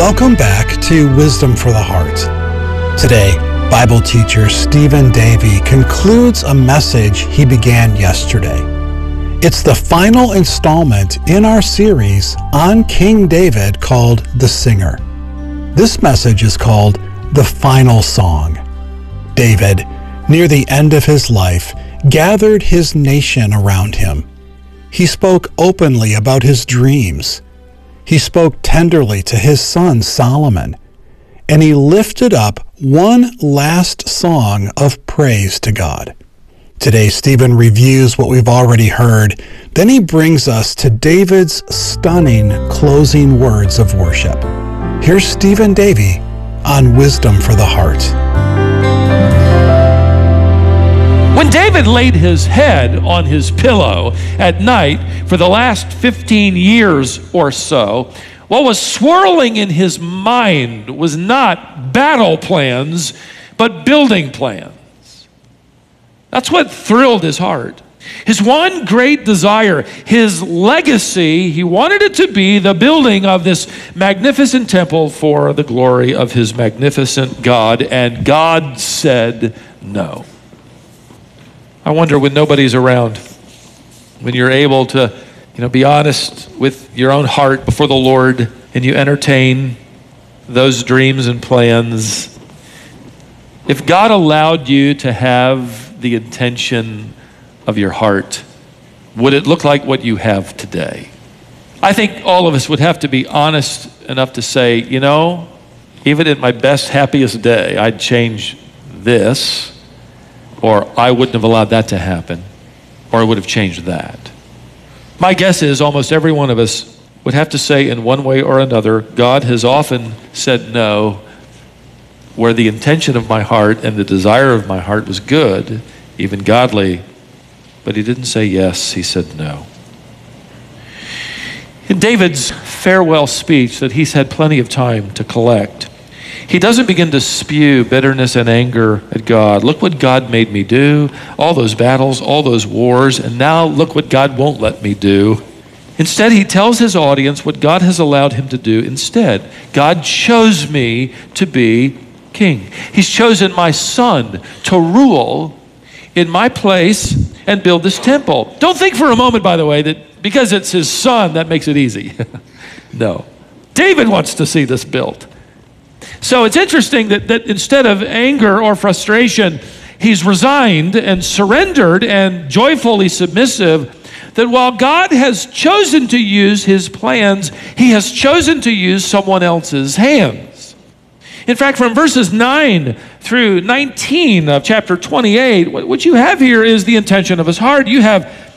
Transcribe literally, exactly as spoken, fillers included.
Welcome back to Wisdom for the Heart. Today, Bible teacher Stephen Davey concludes a message he began yesterday. It's the final installment in our series on King David called The Singer. This message is called The Final Song. David, near the end of his life, gathered his nation around him. He spoke openly about his dreams. He spoke tenderly to his son Solomon, and he lifted up one last song of praise to God. Today, Stephen reviews what we've already heard. Then he brings us to David's stunning closing words of worship. Here's Stephen Davey on Wisdom for the Heart. When David laid his head on his pillow at night for the last fifteen years or so, what was swirling in his mind was not battle plans, but building plans. That's what thrilled his heart. His one great desire, his legacy, he wanted it to be the building of this magnificent temple for the glory of his magnificent God, and God said no. I wonder, when nobody's around, when you're able to, you know, be honest with your own heart before the Lord, and you entertain those dreams and plans, if God allowed you to have the intention of your heart, would it look like what you have today? I think all of us would have to be honest enough to say, you know, even in my best, happiest day, I'd change this, or I wouldn't have allowed that to happen, or I would have changed that. My guess is almost every one of us would have to say in one way or another, God has often said no, where the intention of my heart and the desire of my heart was good, even godly, but he didn't say yes, he said no. In David's farewell speech that he's had plenty of time to collect, he doesn't begin to spew bitterness and anger at God. Look what God made me do, all those battles, all those wars, and now look what God won't let me do. Instead, he tells his audience what God has allowed him to do instead. God chose me to be king. He's chosen my son to rule in my place and build this temple. Don't think for a moment, by the way, that because it's his son, that makes it easy. No. David wants to see this built. So it's interesting that, that instead of anger or frustration, he's resigned and surrendered and joyfully submissive, that while God has chosen to use his plans, he has chosen to use someone else's hands. In fact, from verses nine through nineteen of chapter twenty-eight, what you have here is the intention of his heart. You have